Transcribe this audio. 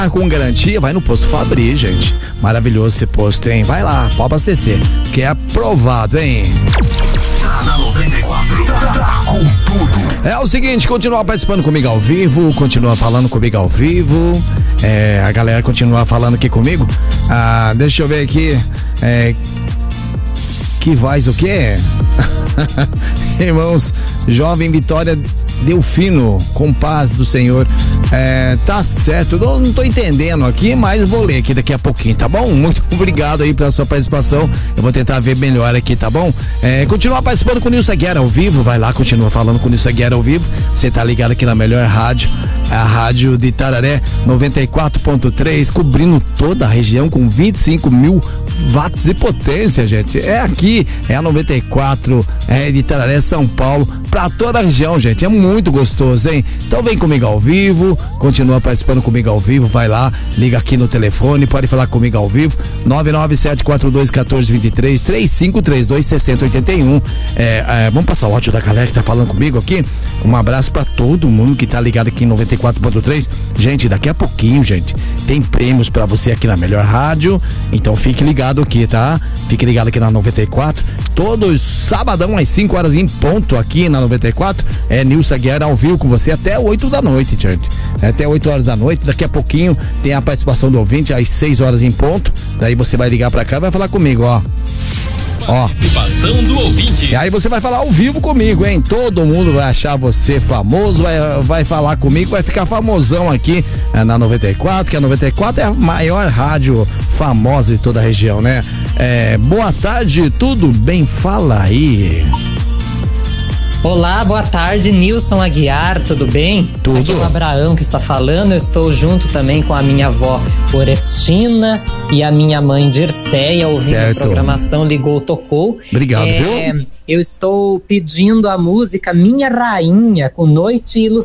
com garantia, vai no Posto Fabri, gente. Maravilhoso esse posto, hein? Vai lá, pode abastecer, que é aprovado, hein? Na 94, tá com tudo. É o seguinte, continua participando comigo ao vivo, continua falando comigo ao vivo, a galera continua falando aqui comigo. Deixa eu ver aqui, que voz o quê? Irmãos, Jovem Vitória Delfino, com paz do Senhor. Tá certo, eu não tô entendendo aqui, mas vou ler aqui daqui a pouquinho, tá bom? Muito obrigado aí pela sua participação. Eu vou tentar ver melhor aqui, tá bom? Continua participando com o Nilson Guerra ao vivo, vai lá, continua falando com o Nilson Guerra ao vivo. Você tá ligado aqui na melhor rádio, a rádio de Itararé 94.3, cobrindo toda a região com 25 mil watts de potência, gente. Aqui, a 94, de Itararé, São Paulo, pra toda a região, gente. É muito gostoso, hein? Então vem comigo ao vivo, continua participando comigo ao vivo, vai lá, liga aqui no telefone, pode falar comigo ao vivo, 997421423, 35326081. Vamos passar o áudio da galera que tá falando comigo aqui. Um abraço pra todo mundo que tá ligado aqui em 94.3. Gente, daqui a pouquinho, gente, tem prêmios pra você aqui na melhor rádio, então fique ligado aqui, tá? Fique ligado aqui na 94, todos sabadão às 5 horas em ponto aqui na 94, Nilson Guerra ao vivo com você até 8 da noite, gente. Até 8 horas da noite, daqui a pouquinho tem a participação do ouvinte às 6 horas em ponto, daí você vai ligar pra cá e vai falar comigo, ó. Participação do ouvinte. E aí você vai falar ao vivo comigo, hein? Todo mundo vai achar você famoso, vai falar comigo, vai ficar famosão aqui na 94, que a 94 é a maior rádio famosa de toda a região, né? Boa tarde, tudo bem? Fala aí. Olá, boa tarde, Nilson Aguiar, tudo bem? Tudo. Aqui é o Abraão que está falando, eu estou junto também com a minha avó Orestina e a minha mãe Dirceia, ouvindo a programação Ligou, Tocou. Obrigado, viu? Eu estou pedindo a música Minha Rainha, com Noite e